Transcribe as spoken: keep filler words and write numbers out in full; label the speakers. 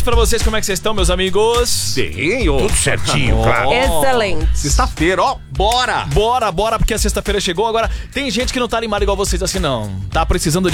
Speaker 1: Pra vocês, como é que vocês estão, meus amigos?
Speaker 2: Bem, ó. Tudo certinho,
Speaker 1: Oh.
Speaker 2: claro.
Speaker 3: Excelente.
Speaker 2: Sexta-feira, ó, bora!
Speaker 1: Bora, bora, porque a sexta-feira chegou. Agora, tem gente que não tá animada igual vocês assim, não. Tá precisando de